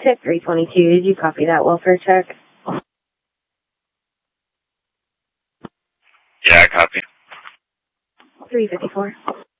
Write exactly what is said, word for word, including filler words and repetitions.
Tip three twenty-two, did you copy that welfare check? Yeah, I copy. three fifty-four.